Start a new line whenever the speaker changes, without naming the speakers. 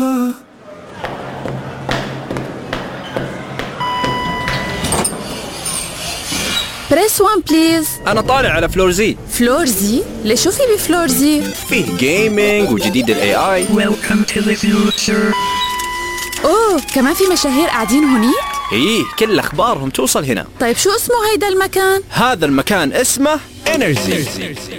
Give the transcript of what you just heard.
بريس 1 بليز.
أنا طالع على فلور زي.
فلور زي؟ ليش شو في بفلور زي؟
فيه جيمينج وجديد ال AI.
Welcome to the future.
أوه كمان في مشاهير قاعدين هوني؟
إيه كل أخبارهم توصل هنا.
طيب شو اسمه هيدا المكان؟
هذا المكان اسمه Energy.